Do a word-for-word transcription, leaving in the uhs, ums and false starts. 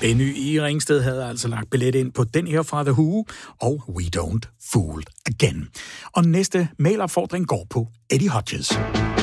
Benny i Ringsted havde altså lagt billet ind på den her fra The Who, og We Don't Fool Again. Og næste mailopfordring går på Eddie Hodges.